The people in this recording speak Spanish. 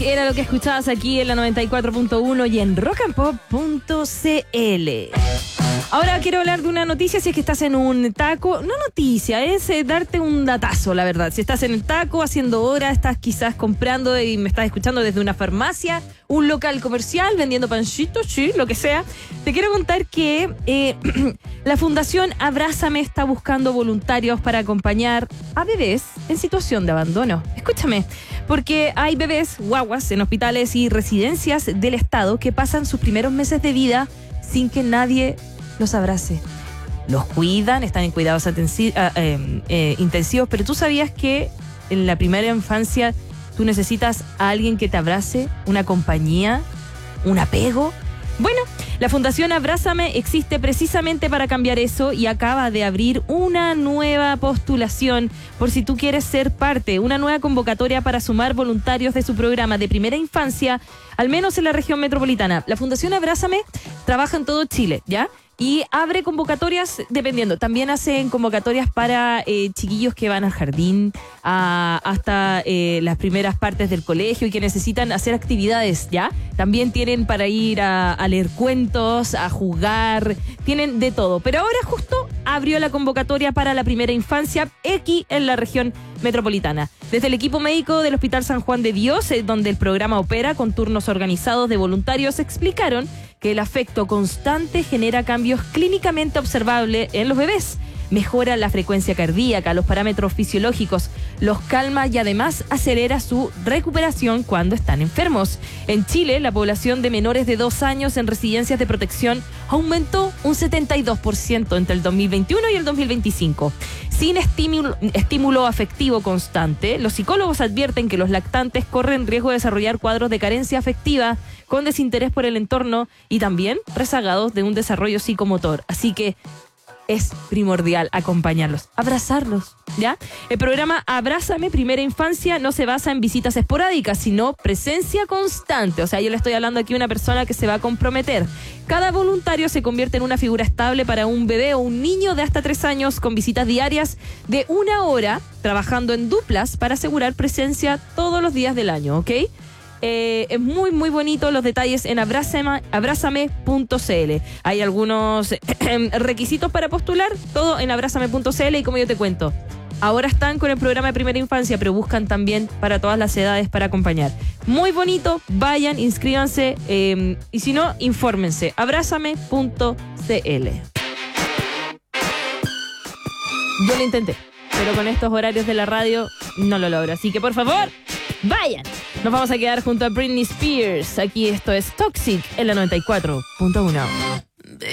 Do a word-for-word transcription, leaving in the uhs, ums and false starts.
era lo que escuchabas aquí en la noventa y cuatro punto uno y en rock and pop punto c l. Ahora quiero hablar de una noticia. Si es que estás en un taco, no noticia, es eh, darte un datazo, la verdad. Si estás en el taco haciendo hora, estás quizás comprando y me estás escuchando desde una farmacia, un local comercial, vendiendo pancitos, sí, lo que sea. Te quiero contar que eh, la Fundación Abrázame está buscando voluntarios para acompañar a bebés en situación de abandono. Escúchame, porque hay bebés, guaguas, en hospitales y residencias del Estado que pasan sus primeros meses de vida sin que nadie los abrace. Los cuidan, están en cuidados atensi- eh, eh, intensivos, pero ¿tú sabías que en la primera infancia tú necesitas a alguien que te abrace, una compañía, un apego? Bueno, la Fundación Abrázame existe precisamente para cambiar eso y acaba de abrir una nueva postulación por si tú quieres ser parte, una nueva convocatoria para sumar voluntarios de su programa de primera infancia, al menos en la región metropolitana. La Fundación Abrázame trabaja en todo Chile, ¿ya? Y abre convocatorias dependiendo. También hacen convocatorias para eh, chiquillos que van al jardín, a, hasta eh, las primeras partes del colegio y que necesitan hacer actividades, ¿ya? También tienen para ir a, a leer cuentos, a jugar, tienen de todo. Pero ahora justo abrió la convocatoria para la primera infancia aquí en la región metropolitana. Desde el equipo médico del Hospital San Juan de Dios, eh, donde el programa opera con turnos organizados de voluntarios, explicaron que el afecto constante genera cambios clínicamente observables en los bebés. Mejora la frecuencia cardíaca, los parámetros fisiológicos, los calma y además acelera su recuperación cuando están enfermos. En Chile, la población de menores de dos años en residencias de protección aumentó un setenta y dos por ciento entre el dos mil veintiuno y el dos mil veinticinco. Sin estímulo, estímulo afectivo constante, los psicólogos advierten que los lactantes corren riesgo de desarrollar cuadros de carencia afectiva con desinterés por el entorno y también rezagados de un desarrollo psicomotor. Así que es primordial acompañarlos, abrazarlos, ¿ya? El programa Abrázame Primera Infancia no se basa en visitas esporádicas, sino presencia constante. O sea, yo le estoy hablando aquí a una persona que se va a comprometer. Cada voluntario se convierte en una figura estable para un bebé o un niño de hasta tres años con visitas diarias de una hora, trabajando en duplas para asegurar presencia todos los días del año, ¿ok? Eh, es muy muy bonito. Los detalles en abrázame punto c l. Hay algunos requisitos para postular, todo en abrázame punto c l. Y como yo te cuento, ahora están con el programa de primera infancia, pero buscan también para todas las edades para acompañar. Muy bonito, vayan, inscríbanse eh, y si no, infórmense. abrázame punto c l. Yo lo intenté, pero con estos horarios de la radio no lo logro, así que por favor, vayan. Nos vamos a quedar junto a Britney Spears. Aquí esto es Toxic en la noventa y cuatro punto uno.